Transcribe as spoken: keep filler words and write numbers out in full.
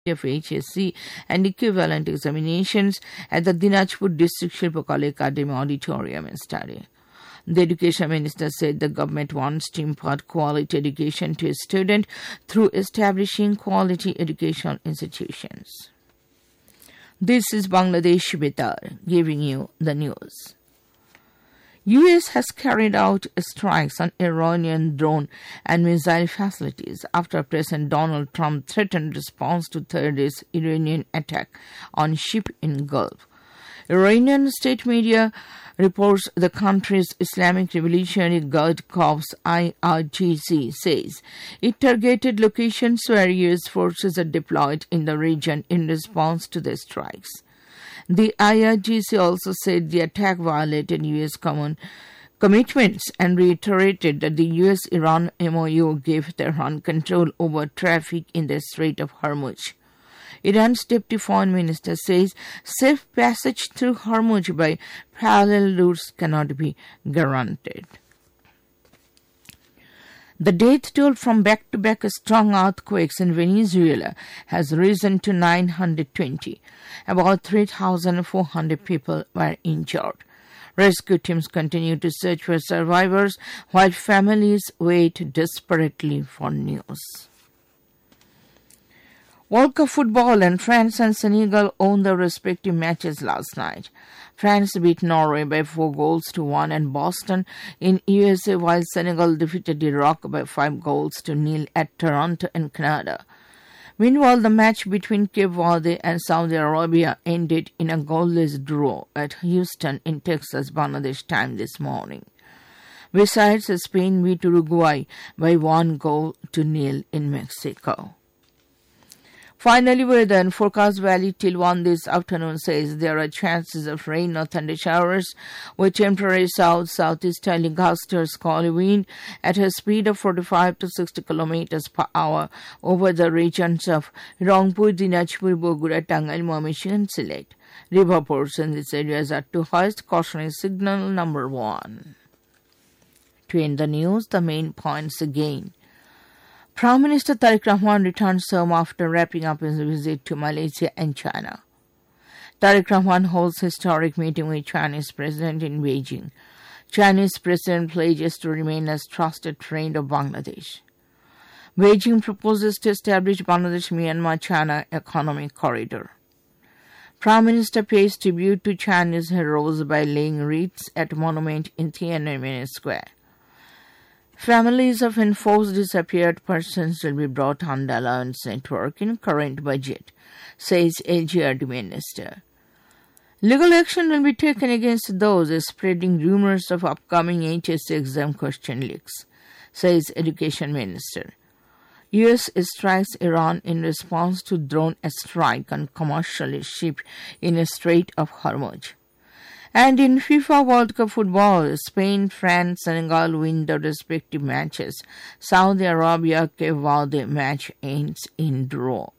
of H S C and equivalent examinations at the Dinajpur District Shilpakala Academy Auditorium in study. The Education Minister said the government wants to impart quality education to a student through establishing quality educational institutions. This is Bangladesh Betar giving you the news. U S has carried out strikes on Iranian drone and missile facilities after President Donald Trump threatened response to Thursday's Iranian attack on ship in Gulf. Iranian state media reports the country's Islamic Revolutionary Guard Corps I R G C says it targeted locations where U S forces are deployed in the region in response to the strikes. The I R G C also said the attack violated U S common commitments and reiterated that the U S Iran M O U gave Tehran control over traffic in the Strait of Hormuz. Iran's Deputy Foreign Minister says safe passage through Hormuz by parallel routes cannot be guaranteed. The death toll from back-to-back strong earthquakes in Venezuela has risen to nine hundred twenty. About three thousand four hundred people were injured. Rescue teams continue to search for survivors while families wait desperately for news. World Cup football, and France and Senegal won their respective matches last night. France beat Norway by four goals to one and Boston in U S A, while Senegal defeated Iraq by five goals to nil at Toronto in Canada. Meanwhile, the match between Cape Verde and Saudi Arabia ended in a goalless draw at Houston in Texas, Bangladesh time this morning. Besides, Spain beat Uruguay by one goal to nil in Mexico. Finally, weather and forecast value till one this afternoon says there are chances of rain or thunder showers with temporary south-southeasterly gusts or squally wind at a speed of forty-five to sixty kilometers per hour over the regions of Rangpur, Dinajpur, Bogura, Tangail, Mymensingh and Sylhet. River portions in these areas are to hoist cautionary signal number one. To end the news, the main points again. Prime Minister Tariq Rahman returns home after wrapping up his visit to Malaysia and China. Tariq Rahman holds historic meeting with Chinese President in Beijing. Chinese President pledges to remain as trusted friend of Bangladesh. Beijing proposes to establish Bangladesh-Myanmar-China Economic Corridor. Prime Minister pays tribute to Chinese heroes by laying wreaths at monument in Tiananmen Square. Families of enforced disappeared persons will be brought under allowance network in current budget, says L G R D Minister. Legal action will be taken against those spreading rumors of upcoming H S C exam question leaks, says Education Minister. U S strikes Iran in response to drone strike on commercial ship in the Strait of Hormuz. And in FIFA World Cup football, Spain, France, Senegal win their respective matches. Saudi Arabia Cape Verde match ends in draw.